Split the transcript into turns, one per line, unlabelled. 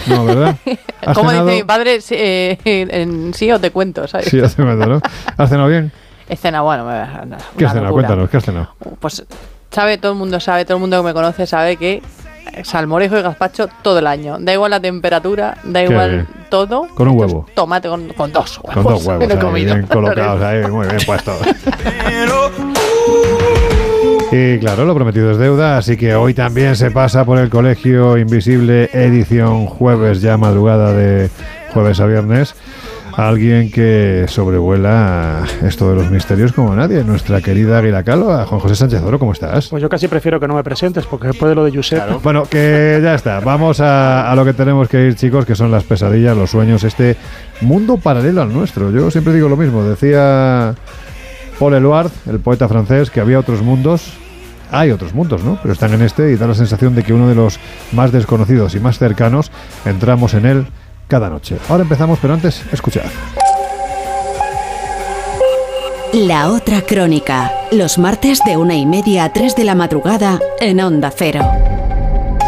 No, ¿verdad?
Como dice mi padre, sí o te cuento, ¿sabes?
Sí, te cuento, ¿no? ¿Has cenado bien?
He cenado, bueno,
¿Qué has cenado? Cuéntanos, ¿qué has cenado?
Pues todo el mundo que me conoce sabe que salmorejo y gazpacho todo el año. Da igual la temperatura, da igual todo.
Con un huevo.
Tomate con 2 huevos.
Con 2 huevos, bien colocados ahí, muy bien puestos. Y claro, lo prometido es deuda, así que hoy también se pasa por el Colegio Invisible, edición jueves, ya madrugada de jueves a viernes. Alguien que sobrevuela esto de los misterios como nadie, nuestra querida Águila Calva. Juan José Sánchez Oro, ¿cómo estás?
Pues yo casi prefiero que no me presentes, porque después de lo de Josep...
Claro. Bueno, que ya está. Vamos a lo que tenemos que ir, chicos, que son las pesadillas, los sueños, este mundo paralelo al nuestro. Yo siempre digo lo mismo. Decía Paul Eluard, el poeta francés, que había otros mundos. Hay otros mundos, ¿no? Pero están en este y da la sensación de que uno de los más desconocidos y más cercanos, entramos en él cada noche. Ahora empezamos, pero antes, escuchad.
La otra crónica, los martes de 1:30 a 3 de la madrugada en Onda Cero.